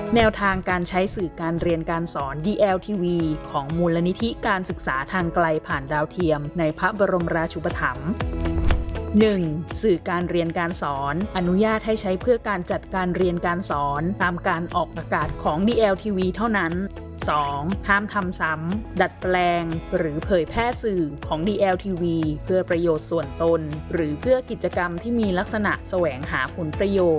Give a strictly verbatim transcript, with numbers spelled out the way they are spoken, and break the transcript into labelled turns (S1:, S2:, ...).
S1: แนวทางการใช้สื่อการเรียนการสอน ดี แอล ที วี ของมูลนิธิการศึกษาทางไกลผ่านดาวเทียมในพระบรมราชูปถัมภ์ หนึ่ง. สื่อการเรียนการสอนอนุญาตให้ใช้เพื่อการจัดการเรียนการสอนตามการออกอากาศของ ดี แอล ที วี เท่านั้น สอง. ห้ามทำซ้ำดัดแปลงหรือเผยแพร่สื่อของ ดี แอล ที วี เพื่อประโยชน์ส่วนตนหรือเพื่อกิจกรรมที่มีลักษณะแสวงหาผลประโยชน์